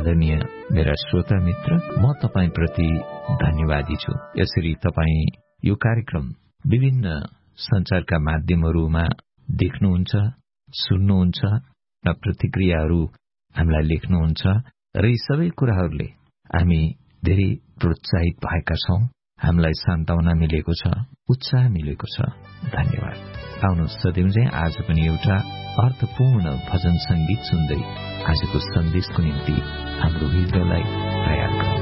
आदरणीय मेरा श्रोता मित्र, म तपाईप्रति धन्यवादी छु। यसरी तपाई यो कार्यक्रम विभिन्न संचारका माध्यमहरूमा देख्नुहुन्छ, सुन्नुहुन्छ र प्रतिक्रियाहरू हामीलाई लेख्नुहुन्छ र यी सबै कुराहरूले हामी धेरै प्रोत्साहित भएका छौं। हामीलाई सान्त्वना मिलेको छ, उत्साह मिलेको छ। धन्यवाद। आउनुहोस् सधैँ चाहिँ आज पनि एउटा अर्थपूर्ण भजन संगीत सुन्दै आजको सन्देशको निम्ति हाम्रो हृदयलाई तयार गरौँ।